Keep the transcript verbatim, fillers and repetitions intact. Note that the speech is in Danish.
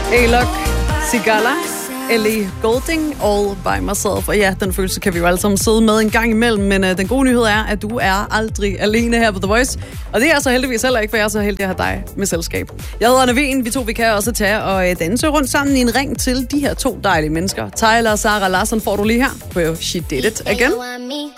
Alok, Sigala, Ellie Goulding, All By Myself. Og ja, den følelse kan vi jo alle sammen sidde med en gang imellem, men uh, den gode nyhed er, at du er aldrig alene her på The Voice. Og det er så heldigvis heller ikke, for jeg er så heldig at have dig med selskab. Jeg hedder Anna Wien, vi to vi kan også tage og uh, danse rundt sammen i en ring til de her to dejlige mennesker. Tyler og Sara Larsson får du lige her på She Did It Again.